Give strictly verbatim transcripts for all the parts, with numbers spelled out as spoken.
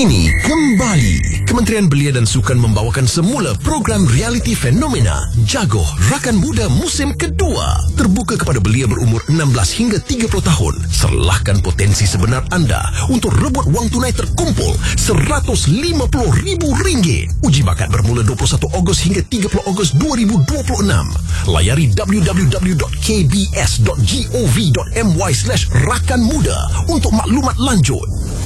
Kini kembali Kementerian Belia dan Sukan membawakan semula program realiti fenomena Jagoh Rakan Muda musim kedua. Terbuka kepada belia berumur enam belas hingga tiga puluh tahun. Serlahkan potensi sebenar anda untuk rebut wang tunai terkumpul seratus lima puluh ribu ringgit. Uji bakat bermula dua puluh satu Ogos hingga tiga puluh Ogos dua ribu dua puluh enam. Layari w w w dot k b s dot gov dot my slash rakan muda untuk maklumat lanjut.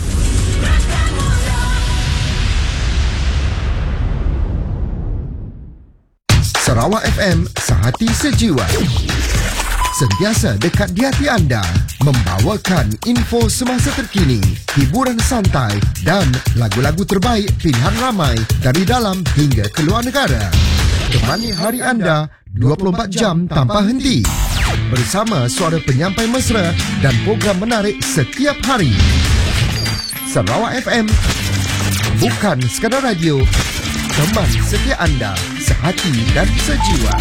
Sarawak F M, sehati sejiwa. Sentiasa dekat di hati anda, membawakan info semasa terkini, hiburan santai dan lagu-lagu terbaik pilihan ramai dari dalam hingga keluar negara. Temani hari anda dua puluh empat jam tanpa henti. Bersama suara penyampai mesra dan program menarik setiap hari. Sarawak F M, bukan sekadar radio, teman setia anda, sehati dan sejiwa.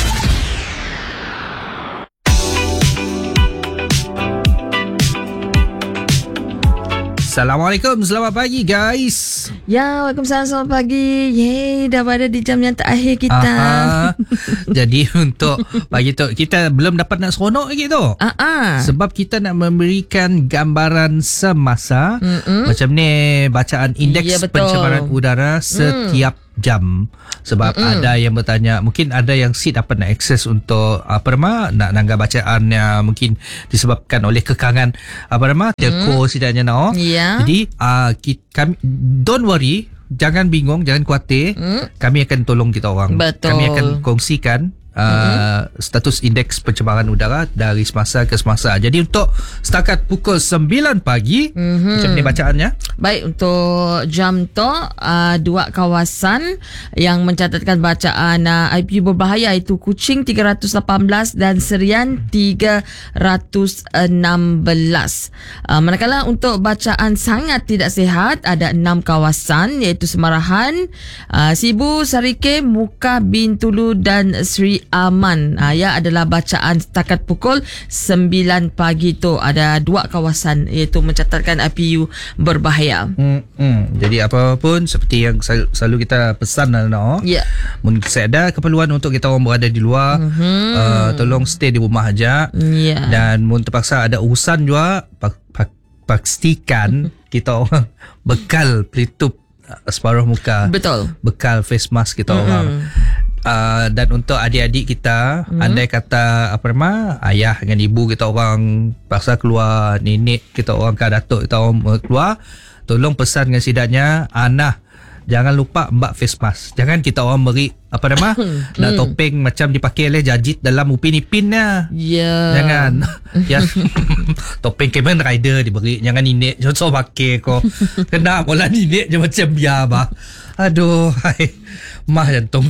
Assalamualaikum, selamat pagi guys. Ya, Waalaikumsalam, selamat pagi. Yeay, dah berada di jam yang terakhir kita. Aha. Jadi untuk pagi tu kita belum dapat nak seronok lagi tu. Aha. Sebab kita nak memberikan gambaran semasa. Mm-mm. Macam ni bacaan indeks ya, pencemaran udara setiap mm. jam. Sebab Mm-mm. ada yang bertanya, mungkin ada yang si dapat nak akses untuk apa nama nak nangga bacaan yang mungkin disebabkan oleh kekangan apa nama telco mm. sidaknya no. Ya. Jadi uh, kita, kami don't worry, jangan bingung, jangan khawatir. Mm. Kami akan tolong kita orang. Betul. Kami akan kongsikan Uh, mm-hmm. status indeks pencemaran udara dari semasa ke semasa. Jadi untuk setakat pukul sembilan pagi, mm-hmm. macam ni bacaannya. Baik, untuk jam tu uh, dua kawasan yang mencatatkan bacaan uh, I P U berbahaya iaitu Kuching tiga ratus lapan belas dan Serian tiga ratus enam belas. Uh, manakala untuk bacaan sangat tidak sihat ada enam kawasan iaitu Semarahan, uh, Sibu, Sarike, Muka, Bintulu dan Sri Aman. Ha, ya adalah bacaan setakat pukul sembilan pagi tu. Ada dua kawasan iaitu mencatatkan I P U berbahaya. Hmm, hmm. Jadi apa pun seperti yang sel- selalu kita pesan lah, no? Ya. Mungkin saya ada keperluan untuk kita orang berada di luar, mm-hmm. uh, tolong stay di rumah aja. Ya. Dan mun terpaksa ada urusan juga, pak- pak- pastikan kita orang bekal pelitup separuh muka. Betul. Bekal face mask kita mm-hmm. orang. Uh, dan untuk adik-adik kita, hmm. andai kata apa nama ayah dengan ibu kita orang paksa keluar, nenek kita orang ke datuk kita orang keluar, tolong pesan dengan sidaknya anak jangan lupa mbak face mask. Jangan kita orang beri apa nama nak hmm. topeng macam dipakai oleh jajit dalam upin ipinnya. Ya. Yeah. Jangan. Ya. Topeng Kamen Rider diberi, jangan nenek so pakai kau. Kena bola nenek je macam biar bah. Aduh, hai. Mah jantung.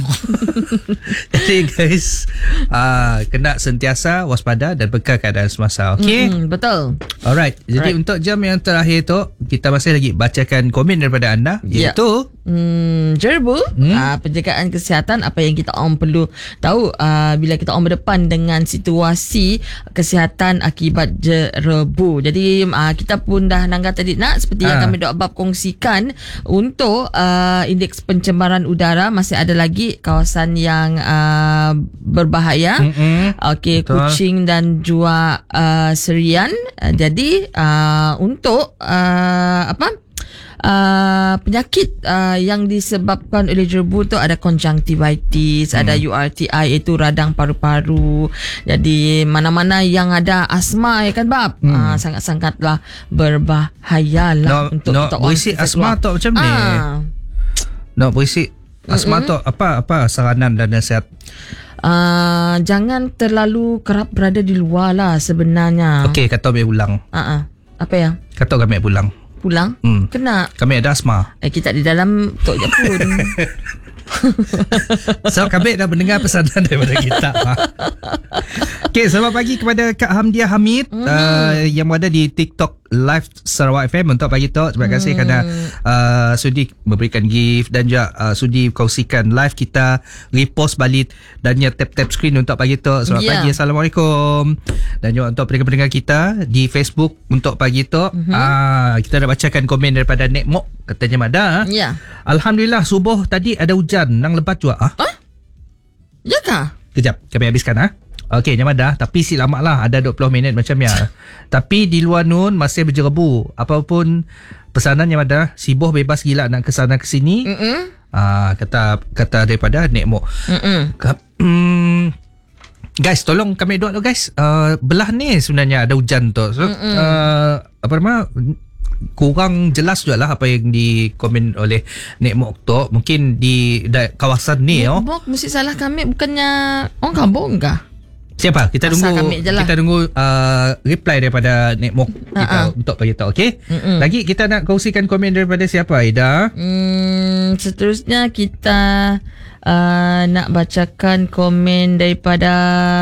Jadi guys, uh, kena sentiasa waspada dan bekal keadaan semasa. Okay? Mm, betul. Alright. Jadi Alright. untuk jam yang terakhir tu, kita masih lagi bacakan komen daripada anda. Iaitu yeah. hmm, Jerbu, hmm? uh, penjagaan kesihatan, apa yang kita orang perlu tahu uh, bila kita orang berdepan dengan situasi kesihatan akibat jerebu. Jadi uh, kita pun dah nangga tadi nak seperti uh. yang kami Dok Bab kongsikan untuk uh, indeks pencemaran udara. Masih ada lagi kawasan yang uh, berbahaya. Mm-hmm. Okey, Kuching dan juga uh, Serian. Uh, jadi uh, untuk uh, apa? Uh, penyakit uh, yang disebabkan oleh jerebu tu ada konjungtivitis, hmm. ada U R T I iaitu radang paru-paru. Jadi mana-mana yang ada asma ya kan bab, hmm. uh, sangat-sangatlah berbahayalah no, untuk no, kita orang. Berisi asma tu macam ni. Ah. No, berisi asma mm-hmm. tu apa apa saranan dan nasihat? Uh, jangan terlalu kerap berada di luar lah sebenarnya. Okey, kata kami pulang. Uh-uh. Apa ya? Kata kami pulang. Pulang? Hmm. Kena. Kami ada asma. Eh, kita di dalam tok je pun. So kami dah mendengar pesanan daripada kita. Okay, selamat pagi kepada Kak Hamdiah Hamid mm. uh, yang berada di TikTok Live Sarawak F M untuk pagi tu. Terima kasih mm. kerana uh, sudi memberikan gift dan juga uh, sudi kongsikan live kita, repost balik dan ya tap-tap screen untuk pagi tu. Selamat yeah. pagi, Assalamualaikum. Dan juga untuk pendengar-pendengar kita di Facebook untuk pagi tu. Mm-hmm. Uh, kita dah bacakan komen daripada Nek Mok, katanya Mada. Ya. Alhamdulillah subuh tadi ada hujan, nang lebat juga. Ah? Huh? Ya kah? Kejap, kami habiskan ah. Okey, nyaman dah. Tapi si lama lah, ada dua puluh minit macam ya. Tapi di luar nun masih berjerebu. Apapun pesanan nyaman dah, si boh bebas gila nak kesana ke sini. Ah, kata kata daripada Nek Mok. Hmm, guys, tolong kami doa tu guys. Uh, belah ni sebenarnya ada hujan tu. So, uh, apa nama? Kurang jelas juga lah apa yang dikomen oleh Nek Mok tu. Mungkin di da- kawasan ni. Nek Mok mesti salah kami, bukannya orang kampung kah? Siapa? Kita Asal tunggu kita tunggu uh, reply daripada Nek Mok kita uh-huh. untuk bagi tahu, okey? Mm-mm. Lagi kita nak kongsikan komen daripada siapa, Aida? Hmm, seterusnya kita uh, nak bacakan komen daripada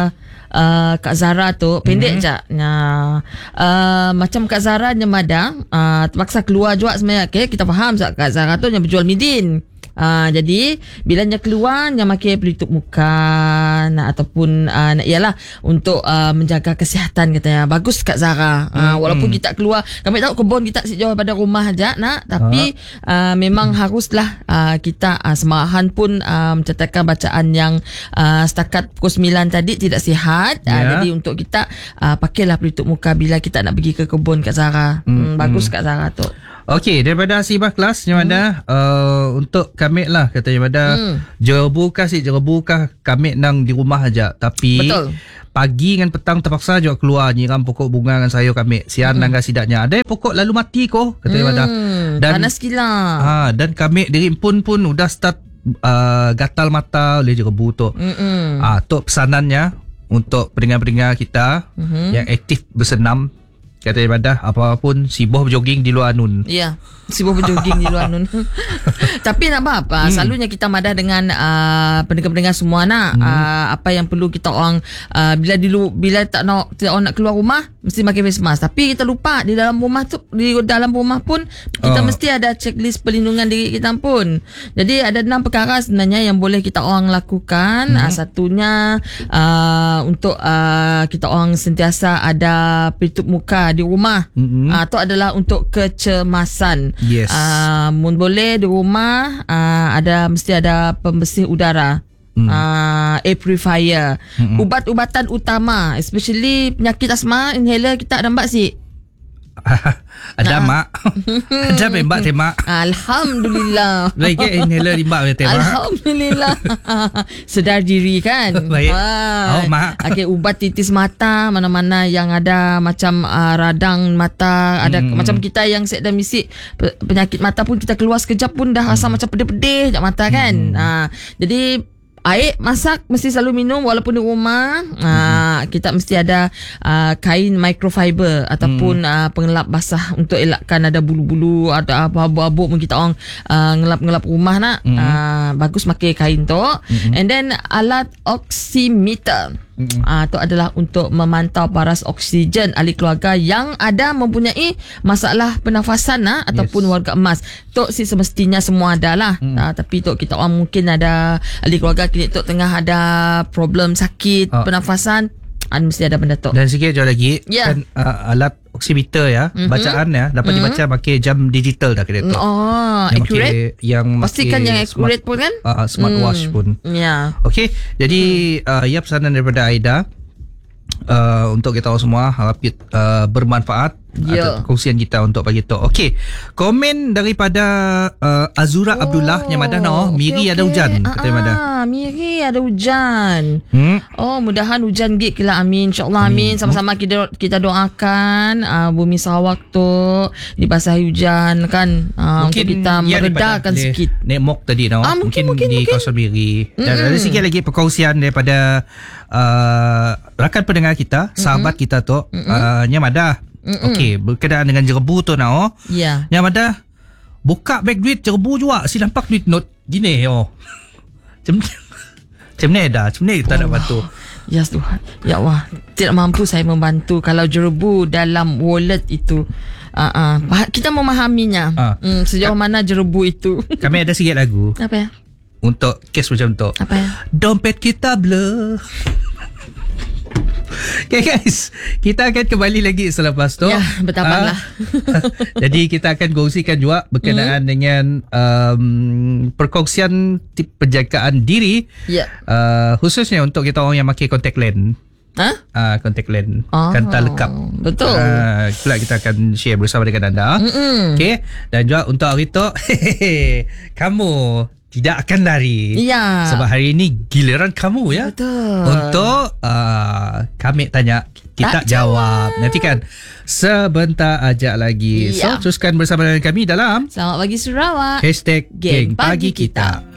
Uh, Kak Zara tu pendek mm-hmm. je. Nah, uh, macam Kak Zara Nyamada uh, terpaksa keluar juga sebenarnya. Okay, kita faham Kak Zara tu yang berjual midin. Uh, jadi bila dia keluar dia pakai pelitup muka nah, ataupun uh, nak ialah untuk uh, menjaga kesihatan katanya. Bagus Kak Zara. Uh, walaupun hmm. kita keluar, kami tahu kebun kita si jauh pada rumah aja nak, tapi uh, memang hmm. haruslah uh, kita uh, semahan pun uh, mencatatkan bacaan yang uh, setakat pukul sembilan tadi tidak sihat. Yeah. Uh, jadi untuk kita uh, pakailah pelitup muka bila kita nak pergi ke kebun Kak Zara. Hmm. Hmm, bagus Kak Zara tu. Okey, daripada Sibah kelas Nyamada, hmm. uh, untuk kami lah katanya Nyamada, hmm. jerebu kah si jerebu kah kami nang di rumah aja, tapi betul. Pagi dengan petang terpaksa juga keluar nyiram pokok bunga dengan sayur kami. Sian hmm. nangga sidaknya ada pokok lalu mati ko katanya Nyamada. Hmm. Dan panas gila. Ha, dan kami diri pun pun udah start uh, gatal mata oleh jerebu tu. Hmm. Ah, tu pesanannya untuk pendengar-pendengar kita hmm. yang aktif bersenam. Kata ibadah apapun sibuh berjoging di luar nun. Ya, sibuh berjoging di luar nun. Tapi nak apa? Hmm. Selalunya kita madah dengan uh, pendengar-pendengar semua nak hmm. uh, apa yang perlu kita orang uh, bila di bila tak nak tidak orang nak keluar rumah mesti pakai face mask. Tapi kita lupa di dalam rumah tu di dalam rumah pun kita oh. mesti ada checklist perlindungan diri kita pun. Jadi ada enam perkara sebenarnya yang boleh kita orang lakukan. Hmm. Uh, satunya uh, untuk uh, kita orang sentiasa ada pelitup muka di rumah. Mm-hmm. Uh, itu adalah untuk kecemasan. Yes. Uh, mun boleh di rumah uh, ada mesti ada pembersih udara. Mm. Uh, air purifier. Mm-hmm. Ubat-ubatan utama, especially penyakit asma, inhaler kita ada mbak si. Ada nah. mak. Ada mbak teh mak. Alhamdulillah. Lagi inhaler di mbak teh mak. Alhamdulillah. Sedar diri kan. Baik. Ah. Oh mak. Okey, ubat titis mata, mana-mana yang ada macam uh, radang mata, ada hmm. macam kita yang sedang misi penyakit mata pun kita keluar sekejap pun dah rasa hmm. macam pedih-pedih jak mata kan. Hmm. Uh, jadi air masak mesti selalu minum walaupun di rumah. Mm-hmm. Uh, kita mesti ada uh, kain microfiber ataupun mm. uh, pengelap basah untuk elakkan ada bulu-bulu, ada abu-abu pun kita orang uh, ngelap-ngelap rumah nak. Mm-hmm. Uh, bagus pakai kain tu. Mm-hmm. And then alat oximeter. Mm-hmm. Uh, itu adalah untuk memantau paras oksigen ahli keluarga yang ada mempunyai masalah pernafasan nah, ataupun yes. warga emas. Tok si semestinya semua ada lah. Mm. Uh, tapi tok kita orang mungkin ada ahli keluarga kini tok tengah ada problem sakit oh. pernafasan. An mesti ada benda tu. Dan sikit jauh lagi yeah. kan uh, alat oximeter ya, mm-hmm. bacaan ya dapat mm-hmm. dibaca pakai jam digital dah kira tu. Oh, yang accurate. Make, yang pastikan yang accurate smart, pun kan? Uh, smartwatch mm. pun. Ya. Yeah. Okey, jadi mm. uh, ya pesanan daripada Aida uh, untuk kita semua harap kita, uh, bermanfaat. Yeah. Atau kongsian kita untuk bagi tahu. Okey, komen daripada uh, Azura oh, Abdullah yang Madah no, Miri okay, ada hujan okay. kata Madah. Ah, Miri ada hujan. Hmm? Oh, mudahan hujan gig kila amin. Insya-Allah amin. Sama-sama kita kita doakan uh, bumi Sarawak tu dibasahi hujan kan. Uh, untuk kita meredakan sikit. Nek Mok tadi no. Ah, mungkin, mungkin, mungkin di kawasan Miri. Dan mm-hmm. ada sikit lagi perkongsian daripada uh, rakan pendengar kita, sahabat mm-hmm. kita tu, mm-hmm. uh, Nya Madah. Okey, berkenaan dengan jerebu tu nak. Ya. Yang ada buka beg duit jerebu juga. Si nampak duit note gini oh. Macam Macam ni dah Macam ni kita nak bantu. Ya Tuhan. Ya Allah, tidak mampu saya membantu kalau jerebu dalam wallet itu. Uh, uh, kita memahaminya. uh. hmm, Sejauh mana jerebu itu. Kami ada sikit lagu. Apa ya? Untuk kes macam tu. Apa ya? Dompet kita blur. Okay guys, kita akan kembali lagi selepas tu. Ya, bertahanlah. Jadi kita akan kongsikan juga berkenaan mm. dengan um, perkongsian tip penjagaan diri. Ya. Uh, khususnya untuk kita orang yang pakai contact lens. Ha? Uh, contact lens. Oh, Kanta lekap. Betul. Uh, pula kita akan share bersama dengan anda. Mm-mm. Okay. Dan juga untuk hari tu, kamu tidak akan lari. Ya. Sebab hari ini giliran kamu ya. Betul. Untuk uh, kami tanya, kita Tak jawab. Nanti kan sebentar aja lagi. Ya. So teruskan bersama dengan kami dalam Selamat pagi Sarawak. Hashtag Geng Geng Pagi Pagi Kita. Kita.